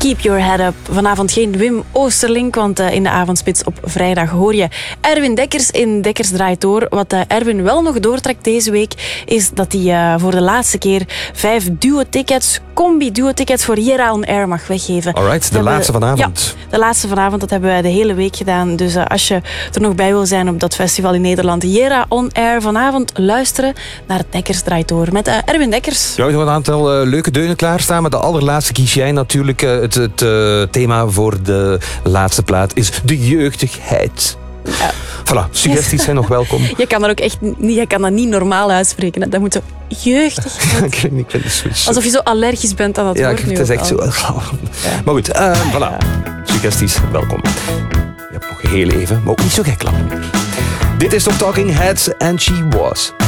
Keep Your Head Up. Vanavond geen Wim Oosterlink, want in de avondspits op vrijdag hoor je Erwin Dekkers in Dekkers Draait Door. Wat Erwin wel nog doortrekt deze week, is dat hij voor de laatste keer 5 duo-tickets, combi-duo-tickets voor Jera On Air mag weggeven. Alright, de laatste vanavond. Ja, de laatste vanavond, dat hebben wij de hele week gedaan. Dus als je er nog bij wil zijn op dat festival in Nederland, Jera On Air, vanavond luisteren naar Dekkers Draait Door met Erwin Dekkers. Ja, we hebben een aantal leuke deunen klaarstaan, maar de allerlaatste kies jij natuurlijk. Het thema voor de laatste plaat is de jeugdigheid. Ja. Voilà, suggesties zijn nog welkom. Je kan dat ook echt niet, je kan dat niet normaal uitspreken. Dat moet zo jeugdigheid. Ik vind de switch. Alsof je zo allergisch bent aan dat woord. Ja, het is echt zo. Maar goed, voilà. Suggesties, welkom. Je hebt nog heel even, maar ook niet zo gek lang. Dit is toch Talking Heads and She Was.